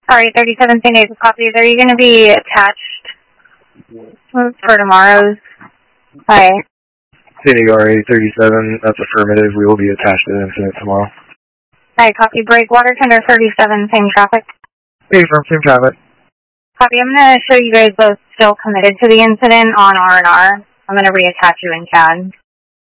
Sorry, 37 St. David copies. Are you going to be attached for tomorrow's? Hi. CDRA 37, that's affirmative. We will be attached to the incident tomorrow. Hi, copy. Breakwater, Tender 37, same traffic. Hey, from same traffic. Copy. I'm going to show you guys both still committed to the incident on R&R. I'm going to reattach you in CAD.